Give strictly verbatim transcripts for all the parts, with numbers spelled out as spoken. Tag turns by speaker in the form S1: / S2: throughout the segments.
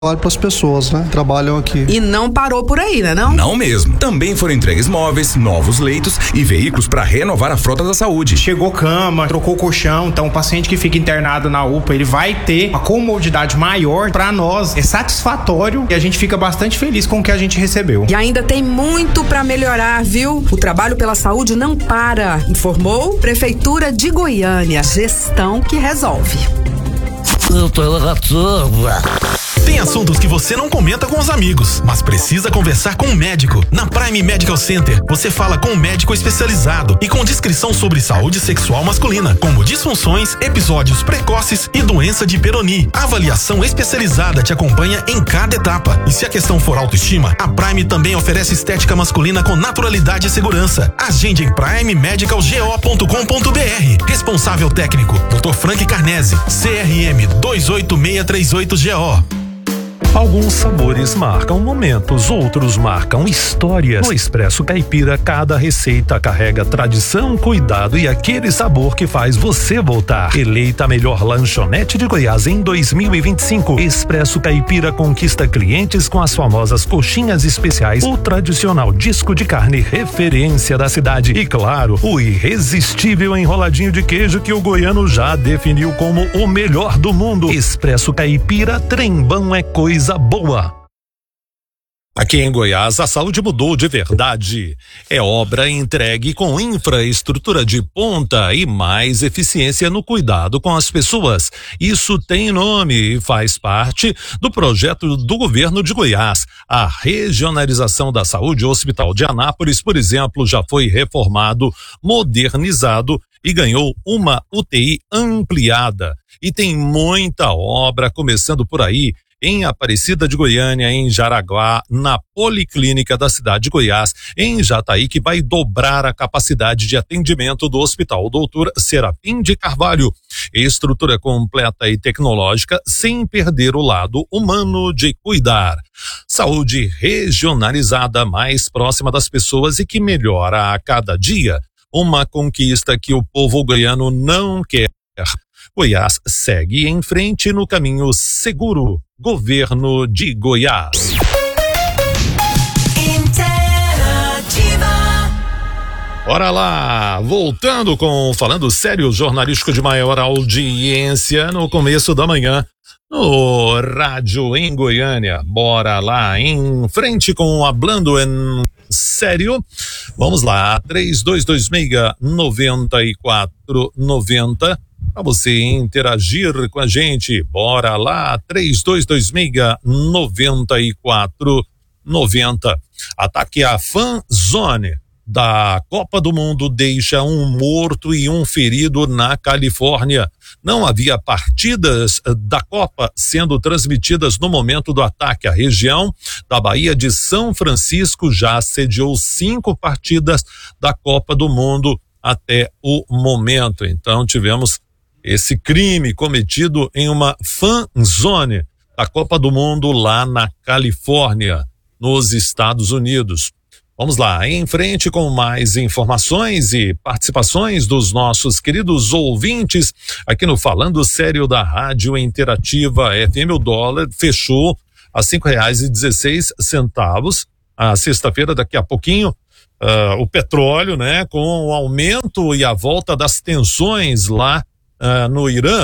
S1: para as pessoas, né? Trabalham aqui.
S2: E não parou por aí, né não?
S3: Não mesmo. Também foram entregues móveis, novos leitos e veículos para renovar a frota da saúde.
S4: Chegou cama, trocou colchão, então o paciente que fica internado na U P A, ele vai ter uma comodidade maior. Para nós é satisfatório e a gente fica bastante feliz com o que a gente recebeu.
S2: E ainda tem muito para melhorar, viu? O trabalho pela saúde não para, informou Prefeitura de Goiânia. Gestão que resolve.
S5: Tem assuntos que você não comenta com os amigos, mas precisa conversar com um médico. Na Prime Medical Center, você fala com um médico especializado e com descrição sobre saúde sexual masculina, como disfunções, episódios precoces e doença de Peyronie. A avaliação especializada te acompanha em cada etapa. E se a questão for autoestima, a Prime também oferece estética masculina com naturalidade e segurança. Agende em prime medical go ponto com ponto br. Responsável técnico, doutor Frank Carnese, C R M dois oito seis três oito G O.
S6: Alguns sabores marcam momentos, outros marcam histórias. No Expresso Caipira, cada receita carrega tradição, cuidado e aquele sabor que faz você voltar. Eleita a melhor lanchonete de Goiás em dois mil e vinte e cinco, Expresso Caipira conquista clientes com as famosas coxinhas especiais, o tradicional disco de carne referência da cidade e, claro, o irresistível enroladinho de queijo que o goiano já definiu como o melhor do mundo. Expresso Caipira, trembão é coisa boa. Aqui em Goiás, a saúde mudou de verdade. É obra entregue com infraestrutura de ponta e mais eficiência no cuidado com as pessoas. Isso tem nome e faz parte do projeto do governo de Goiás. A regionalização da saúde. O Hospital de Anápolis, por exemplo, já foi reformado, modernizado e ganhou uma U T I ampliada. E tem muita obra começando por aí. Em Aparecida de Goiânia, em Jaraguá, na Policlínica da cidade de Goiás, em Jataí, que vai dobrar a capacidade de atendimento do Hospital Doutor Serafim de Carvalho. Estrutura completa e tecnológica, sem perder o lado humano de cuidar. Saúde regionalizada, mais próxima das pessoas e que melhora a cada dia. Uma conquista que o povo goiano não quer. Goiás segue em frente no caminho seguro. Governo de Goiás. Bora lá, voltando com Falando Sério, jornalístico de maior audiência no começo da manhã, no rádio em Goiânia. Bora lá, em frente com Hablando em Sério. Vamos lá, três dois dois seis, nove quatro nove zero. Para você interagir com a gente, bora lá, três dois dois seis, nove quatro nove zero. Ataque à Fan Zone da Copa do Mundo deixa um morto e um ferido na Califórnia. Não havia partidas da Copa sendo transmitidas no momento do ataque. A região da Baía de São Francisco já sediou cinco partidas da Copa do Mundo até o momento. Então tivemos esse crime cometido em uma fan zone da Copa do Mundo lá na Califórnia, nos Estados Unidos. Vamos lá, em frente com mais informações e participações dos nossos queridos ouvintes aqui no Falando Sério da Rádio Interativa F M. O dólar fechou a cinco reais e dezesseis centavos. A sexta-feira, daqui a pouquinho, uh, o petróleo, né, com o aumento e a volta das tensões lá Uh, no Irã,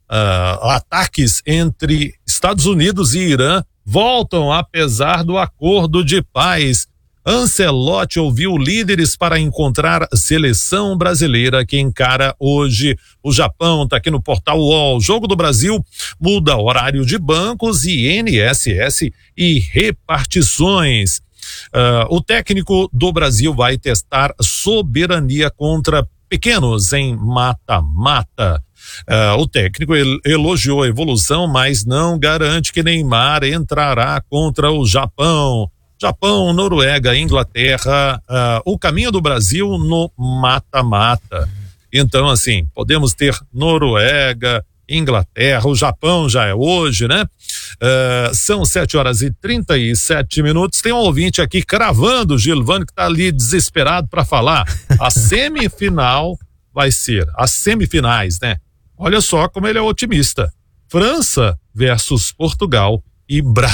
S6: uh, ataques entre Estados Unidos e Irã voltam apesar do acordo de paz. Ancelotti ouviu líderes para encontrar seleção brasileira que encara hoje o Japão. Tá aqui no portal U O L. Jogo do Brasil muda horário de bancos e I N S S e repartições. Uh, o técnico do Brasil vai testar soberania contra pequenos em mata-mata. Uh, o técnico el- elogiou a evolução, mas não garante que Neymar entrará contra o Japão. Japão, Noruega, Inglaterra, uh, o caminho do Brasil no mata-mata. Então, assim, podemos ter Noruega, Inglaterra, o Japão já é hoje, né? Uh, são sete horas e trinta e sete minutos. Tem um ouvinte aqui cravando, Gilvano, que tá ali desesperado para falar. A semifinal vai ser, as semifinais, né? Olha só como ele é otimista. França versus Portugal e Bra